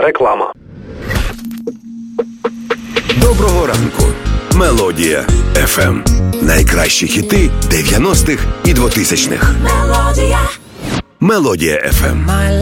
Реклама. Доброго ранку. Мелодія FM. Найкращі хіти 90-х і 2000-х. Мелодія FM.